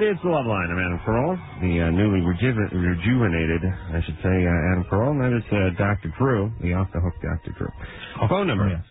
It's the Love Line. I'm Adam Carolla, the newly rejuvenated, I should say, Adam Carolla. And that is Dr. Drew, the off-the-hook Dr. Drew. Phone number, yes.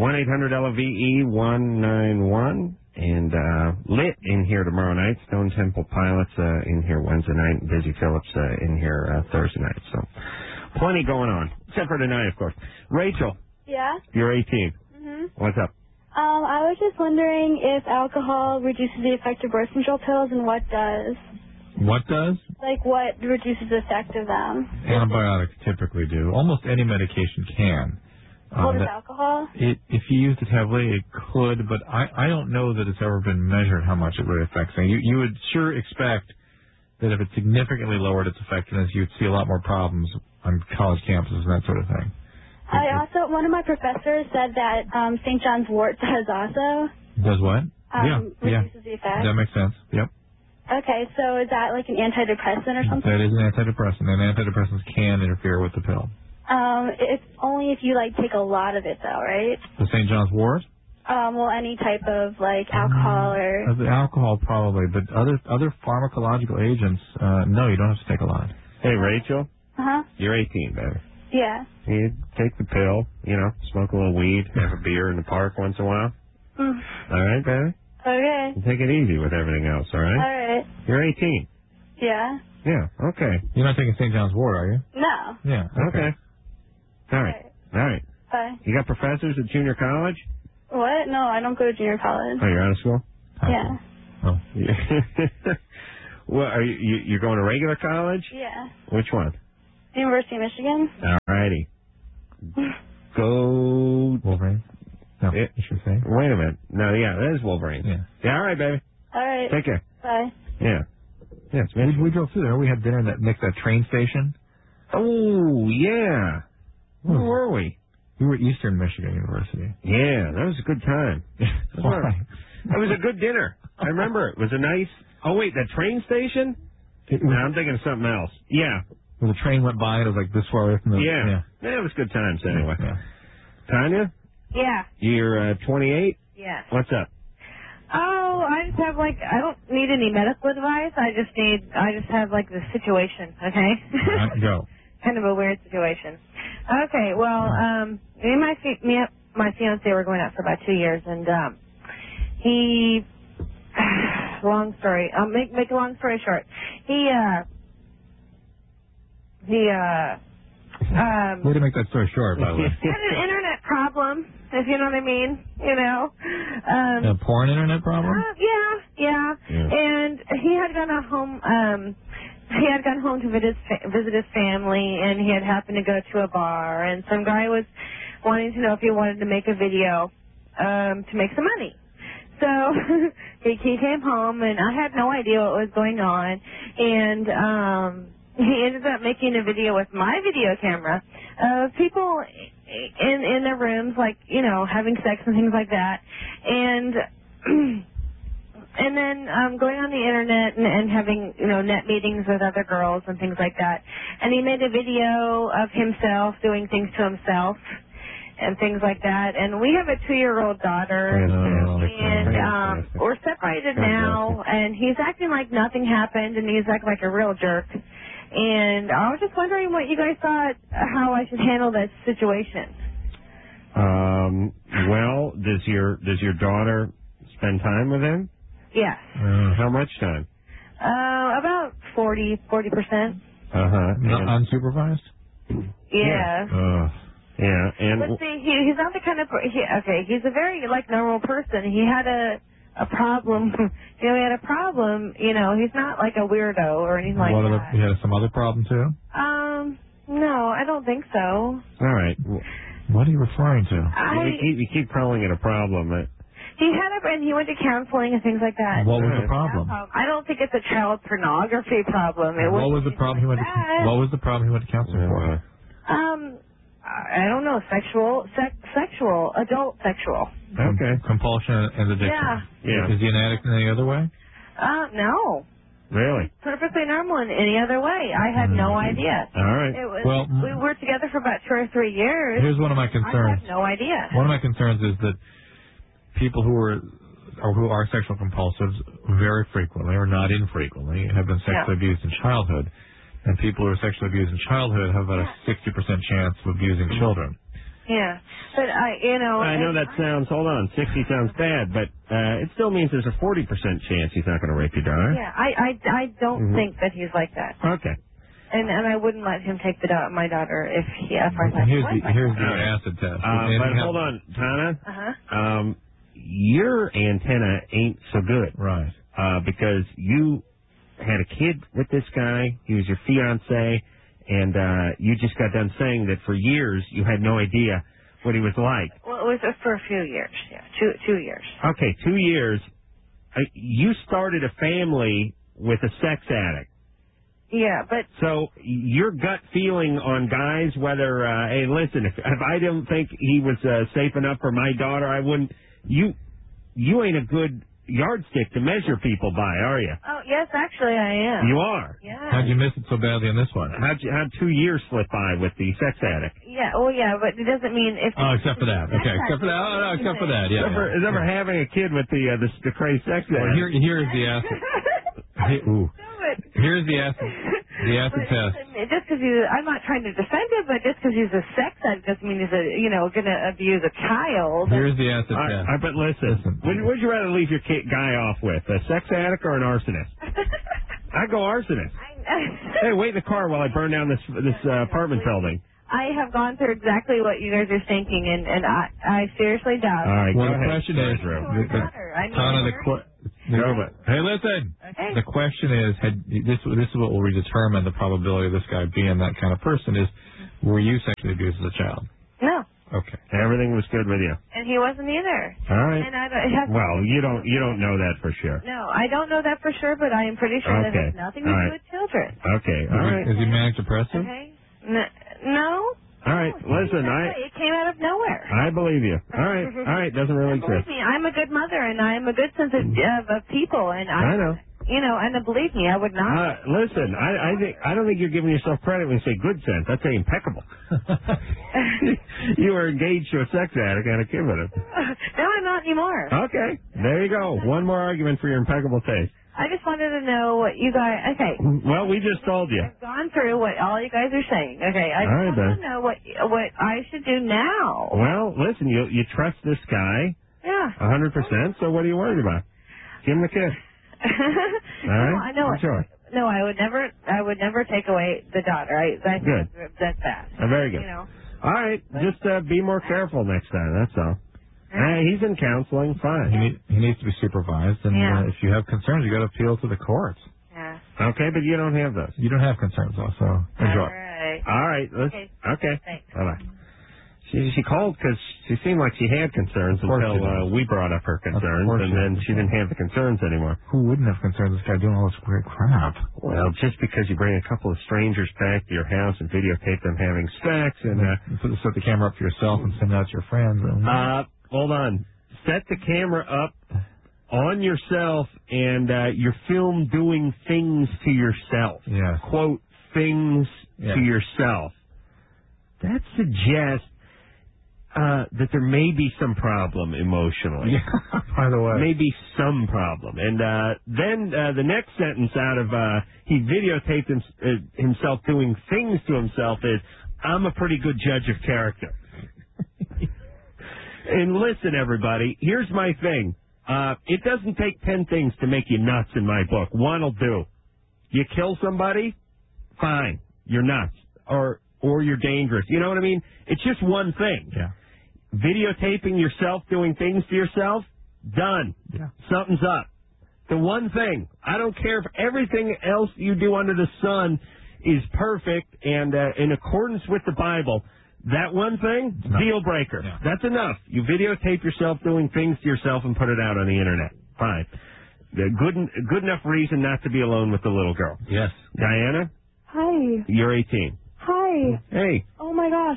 1-800-LOVE-191. And Lit in here tomorrow night. Stone Temple Pilots in here Wednesday night. And Busy Phillips in here Thursday night. So plenty going on. Except for tonight, of course. Rachel. Yeah? You're 18. Mm-hmm. What's up? I was just wondering if alcohol reduces the effect of birth control pills and what does. What does? Like what reduces the effect of them? Antibiotics typically do. Almost any medication can. What is alcohol? If you used it heavily, it could, but I don't know that it's ever been measured how much it really affects things. You would sure expect that if it significantly lowered its effectiveness, you'd see a lot more problems on college campuses and that sort of thing. One of my professors said that St. John's wort does also. Does what? Reduces the effect. That makes sense. Yep. Okay, so is that like an antidepressant or something? That is an antidepressant, and antidepressants can interfere with the pill. It's only if you like take a lot of it, though, right? The St. John's wort? Well, any type of like alcohol or. The alcohol probably, but other pharmacological agents, no, you don't have to take a lot. Hey, Rachel. You're 18, baby. Yeah. You take the pill, smoke a little weed, have a beer in the park once in a while. All right, baby? Okay. Take it easy with everything else, all right? All right. You're 18. Yeah. Yeah, okay. You're not taking St. John's wort, are you? No. Yeah, okay. All right. Bye. You got professors at junior college? What? No, I don't go to junior college. Oh, you're out of school? Yeah. Oh. Well, are you're going to regular college? Yeah. Which one? University of Michigan. All righty. Go... Wolverine? No, you should say. Wait a minute. No, yeah, that is Wolverine. Yeah, all right, baby. All right. Take care. Bye. Yeah. Yeah, it's we drove through there. We had dinner next to that train station. Oh, yeah. Where were we? We were at Eastern Michigan University. Yeah, that was a good time. Why? It was a good dinner. I remember it was a nice... Oh, wait, that train station? No, I'm thinking of something else. Yeah. When the train went by, it was like this far away from the... Yeah, it was good times anyway. Yeah. Yeah. Tanya? You're 28? Yes. What's up? Oh, I just have I don't need any medical advice. I just have the situation, okay? Go. Kind of a weird situation. Okay, well, me and my fiance were going out for about 2 years, and he, long story, I'll make a long story short. Way to make that story short, by the way. He had an internet problem, if you know what I mean, A porn internet problem? Yeah. And he had gone home to visit his family, and he had happened to go to a bar, and some guy was wanting to know if he wanted to make a video to make some money. So he came home, and I had no idea what was going on, and he ended up making a video with my video camera of people in their rooms, having sex and things like that, and then going on the internet and having, net meetings with other girls and things like that. And he made a video of himself doing things to himself and things like that. And we have a 2-year-old daughter, and we're separated now, and he's acting like nothing happened, and he's acting like a real jerk. And I was just wondering what you guys thought, how I should handle this situation. Well, does your daughter spend time with him? Yes. How much time? About 40%. Unsupervised? Yeah. Yeah, and... But see, he's not the kind of... he's a very, normal person. He had a problem. He had a problem, he's not like a weirdo or anything like that. He had some other problem, too? No, I don't think so. All right. What are you referring to? You keep calling it a problem. He had and he went to counseling and things like that. What was the problem? I don't think it's a child pornography problem. What was the problem he went to counseling for? I don't know, adult sexual. Okay. Compulsion and addiction. Yeah. Is he an addict in any other way? No. Really? Perfectly normal in any other way. I had no idea. All right. We were together for about 2 or 3 years. Here's one of my concerns. I had no idea. One of my concerns is that people who are or who are sexual compulsives very frequently, or not infrequently, have been sexually abused in childhood. And people who are sexually abused in childhood have about a 60% chance of abusing children. Yeah, but I know that sounds, hold on, 60 sounds bad, but it still means there's a 40% chance he's not going to rape your daughter. Yeah, I don't think that he's like that. Okay. And I wouldn't let him take my daughter if I thought here's he was like the acid test. But hold on, Tana. Uh-huh. Your antenna ain't so good. Right. Because you had a kid with this guy. He was your fiancé. And you just got done saying that for years you had no idea what he was like. Well, it was for a few years. Yeah, 2 years. Okay, 2 years. You started a family with a sex addict. Yeah, but... So your gut feeling on guys, whether, hey, listen, if I didn't think he was safe enough for my daughter, I wouldn't... You ain't a good yardstick to measure people by, are you? Oh, yes, actually I am. You are? Yeah. How'd you miss it so badly in this one? How'd 2 years slip by with the sex addict? Yeah, but it doesn't mean if... Oh, except for that. Okay, except for that. Oh, no, except for that, yeah. Is ever having a kid with the crazy sex addict? Well, here's the acid. Here's the acid test. Just because I'm not trying to defend him, but just because he's a sex addict doesn't mean he's going to abuse a child. Here's the acid test. But listen. Would you rather leave your guy off with, a sex addict or an arsonist? I'd go arsonist. Hey, wait in the car while I burn down this apartment building. I have gone through exactly what you guys are thinking, and I seriously doubt it. All right, well, go the ahead. question is, hey, listen. Okay. The question is, this is what will determine the probability of this guy being that kind of person is, were you sexually abused as a child? No. Okay. Everything was good with you. And he wasn't either. All right. And well, you don't know that for sure. No, I don't know that for sure, but I am pretty sure that has nothing to do with children. Okay. All right. Is he manic depressive? Okay. No. All right. Listen, it came out of nowhere. I believe you. All right. All right. Doesn't really exist. Believe me, I'm a good mother, and I'm a good sense of people, and I know. And believe me, I would not. Listen, I don't think you're giving yourself credit when you say good sense. I'd say impeccable. You were engaged to a sex addict and a kid with him. No, I'm not anymore. Okay, there you go. One more argument for your impeccable taste. I just wanted to know what you guys. Okay. Well, we just told you. I've gone through what all you guys are saying. Okay, I just want to know what I should do now. Well, listen, you trust this guy. Yeah. 100%. So what are you worried about? Give him a kiss. All right. I know it. Sure. No, I would never take away the daughter. Good. That's bad. Very good. All right. Just be more careful next time. That's all. He's in counseling. Fine. He needs to be supervised, and if you have concerns, you got to appeal to the courts. Yeah. Okay, but you don't have those. You don't have concerns, though. So enjoy. All right. Okay. Thanks. Bye bye. She called because she seemed like she had concerns until we brought up her concerns, and then she didn't have the concerns anymore. Who wouldn't have concerns? This guy doing all this weird crap. Well, just because you bring a couple of strangers back to your house and videotape them having sex, and set the camera up for yourself and send it out to your friends. Hold on. Set the camera up on yourself, and you're filmed doing things to yourself. Yeah. Quote, things to yourself. That suggests that there may be some problem emotionally. Yeah, by the way. Maybe some problem. And then the next sentence out of he videotaped himself doing things to himself is, I'm a pretty good judge of character. And listen, everybody, here's my thing. It doesn't take 10 things to make you nuts in my book. One will do. You kill somebody, fine, you're nuts. Or you're dangerous. You know what I mean? It's just one thing. Yeah. Videotaping yourself doing things to yourself, done. Yeah. Something's up. The one thing, I don't care if everything else you do under the sun is perfect and in accordance with the Bible, that one thing, deal breaker. Yeah. That's enough. You videotape yourself doing things to yourself and put it out on the internet. Fine. Good enough reason not to be alone with the little girl. Yes. Diana? Hi. You're 18. Hi. Hey. Oh, my gosh.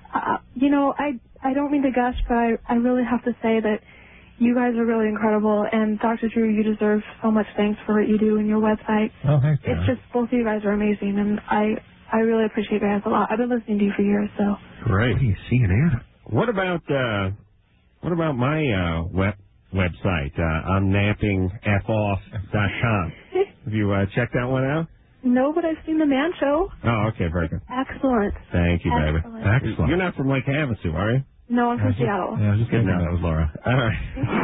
I don't mean to gush, but I really have to say that you guys are really incredible, and Dr. Drew, you deserve so much thanks for what you do in your website. Oh, thanks, It's just, both of you guys are amazing, and I really appreciate you guys a lot. I've been listening to you for years, so. Great. What do you see in Anna? What about my website, imnappingfoff.com. Have you checked that one out? No, but I've seen the Man Show. Oh, okay, very good. Excellent. Thank you, baby. Excellent. You're not from Lake Havasu, are you? No, I'm from Seattle. Yeah, I was just kidding. That was Laura. All right.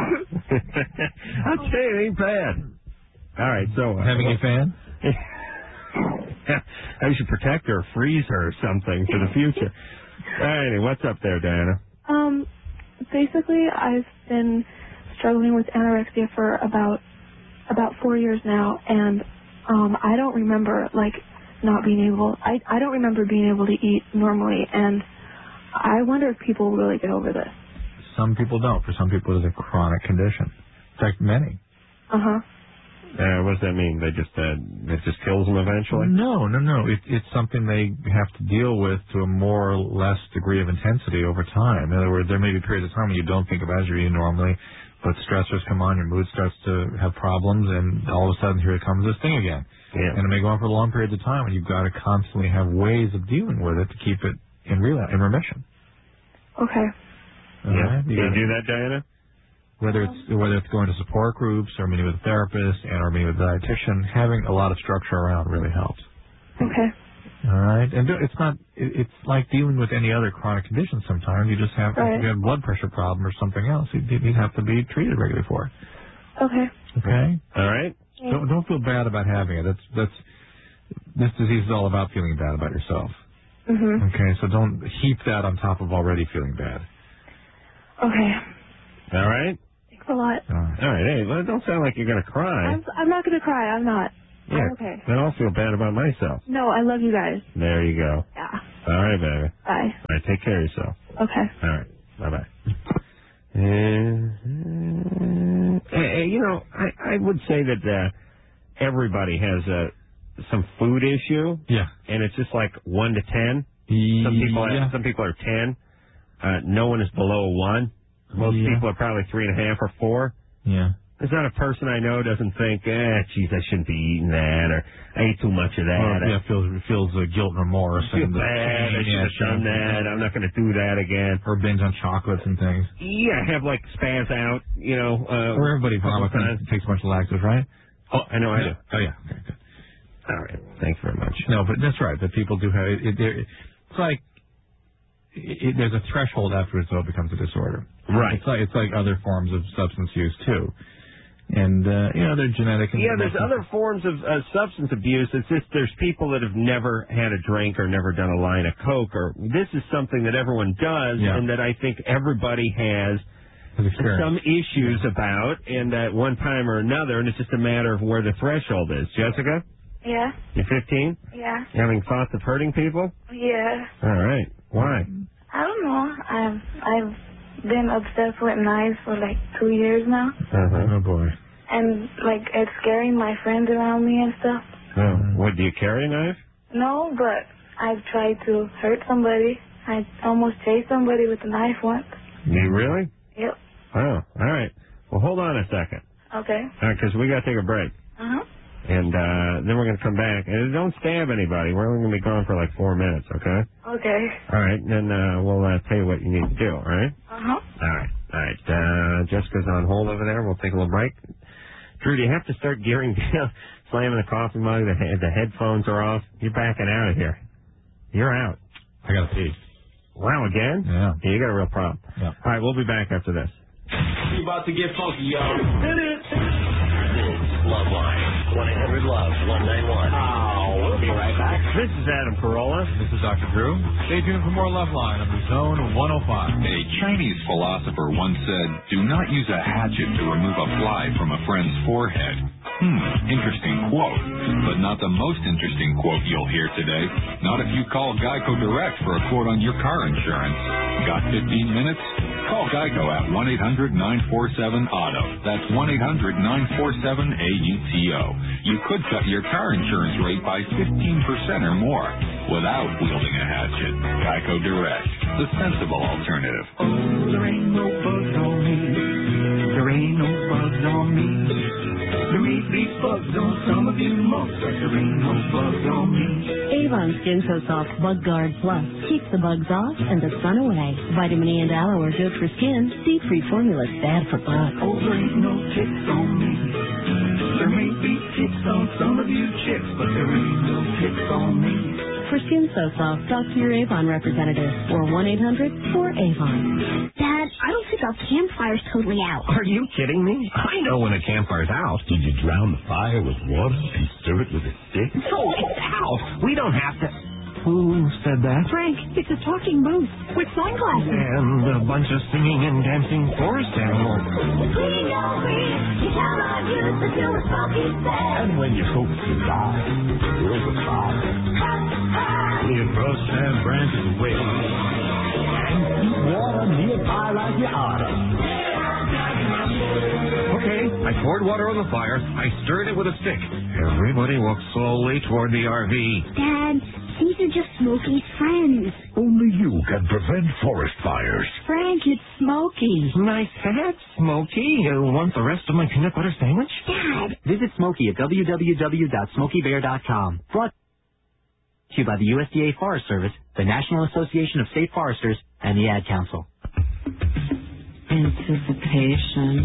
I'll tell you, it ain't bad. All right, so... Having a fan? I should protect her, freeze her or something for the future. All righty, what's up there, Diana? Basically, I've been struggling with anorexia for about 4 years now, and I don't remember not being able. I don't remember being able to eat normally, and I wonder if people really get over this. Some people don't. For some people, it's a chronic condition. In fact, many. What does that mean? It just kills them eventually? No. It's something they have to deal with to a more or less degree of intensity over time. In other words, there may be periods of time when you don't think about your eating normally, but stressors come on, your mood starts to have problems, and all of a sudden here comes this thing again. Yeah. And it may go on for long periods of time, and you've got to constantly have ways of dealing with it to keep it in remission. Okay. Yeah. Do you do that, Diana? Whether it's going to support groups or meeting with a therapist or meeting with a dietitian, having a lot of structure around really helps. Okay. All right, and it's like dealing with any other chronic condition. Sometimes you just have if you have a blood pressure problem or something else, you have to be treated regularly for it. Okay. Okay. All right. Don't feel bad about having it. That's this disease is all about feeling bad about yourself. Mhm. Okay, so don't heap that on top of already feeling bad. Okay. All right. Thanks a lot. All right. Hey, well, don't sound like you're gonna cry. I'm not gonna cry. I'm not. Yeah. I'm okay. Then I'll feel bad about myself. No, I love you guys. There you go. Yeah. All right, baby. Bye. All right. Take care of yourself. Okay. All right. Bye-bye. I would say that everybody has some food issue. Yeah. And it's just like 1 to 10. Some people are 10. No one is below 1. Most people are probably 3.5 or 4. Yeah. There's not a person I know doesn't think, geez, I shouldn't be eating that, or I ate too much of that. Feels guilt and remorse. I feel bad. I should have done that. I'm not going to do that again. Or binge on chocolates and things. Yeah, have like spaz out, or everybody vomits and takes a bunch of laxatives, right? Oh, I know I do. Oh, yeah. Okay, good. All right. Thanks very much. No, but that's right. That people do have it. It's like there's a threshold after it becomes a disorder. Right. It's like other forms of substance use too. And, they're genetic. And there's other forms of substance abuse. It's just there's people that have never had a drink or never done a line of Coke. Or this is something that everyone does and that I think everybody has some issues about and at one time or another, and it's just a matter of where the threshold is. Jessica? Yeah. You're 15? Yeah. You having thoughts of hurting people? Yeah. All right. Why? I don't know. I've been obsessed with knives for like 2 years now. Oh, boy. And, it's scaring my friends around me and stuff. Oh. What, do you carry a knife? No, but I've tried to hurt somebody. I almost chased somebody with a knife once. You really? Yep. Oh, all right. Well, hold on a second. Okay. All right, because we got to take a break. Uh-huh. And then we're going to come back. And don't stab anybody. We're only going to be gone for like 4 minutes, okay? Okay. All right. Then we'll tell you what you need to do, all right? Uh-huh. All right. All right. Jessica's on hold over there. We'll take a little break. Drew, do you have to start gearing down, slamming the coffee mug? The headphones are off. You're backing out of here. You're out. I got to pee. Wow, again? Yeah. You got a real problem. Yeah. All right. We'll be back after this. We about to get funky, y'all. Love Line. 1-800-LOVE-191. We'll be right back. This is Adam Carolla. This is Dr. Drew. Stay tuned for more Love Line on the Zone 105. A Chinese philosopher once said, "Do not use a hatchet to remove a fly from a friend's forehead." Interesting quote, but not the most interesting quote you'll hear today. Not if you call Geico Direct for a quote on your car insurance. Got 15 minutes? Call Geico at 1-800-947-AUTO. That's 1-800-947-AUTO. You could cut your car insurance rate by 15% or more without wielding a hatchet. Geico Direct, the sensible alternative. Oh, there ain't no bugs on me. There ain't no bugs on me. There may be bugs on some of you most, but there ain't no bugs on me. Avon Skin So Soft Bug Guard Plus keeps the bugs off and the sun away. Vitamin E and aloe are good for skin. Seed-free formula is bad for bugs. Oh, there ain't no ticks on me. There may be ticks on some of you chicks, but there ain't no ticks on me. For Skin So Soft, talk to your Avon representative or 1-800-4AVON. Dad, I don't think our campfire's totally out. Are you kidding me? I know when a campfire's out. Did you drown the fire with water and stir it with a stick? No, it's out. We don't have to. Who said that? Frank, it's a talking moose with sunglasses. And a bunch of singing and dancing forest animals. And when you hope to die, build a fire. Clear brush and branches away. And keep water nearby like you oughta. Okay, I poured water on the fire. I stirred it with a stick. Everybody walked slowly toward the RV. Dad, these are just Smokey's friends. Only you can prevent forest fires. Frank, it's Smokey. Nice hat, Smokey. Want the rest of my peanut butter sandwich? Dad. Visit Smokey at www.smokeybear.com. Brought to you by the USDA Forest Service, the National Association of State Foresters, and the Ad Council. Anticipation.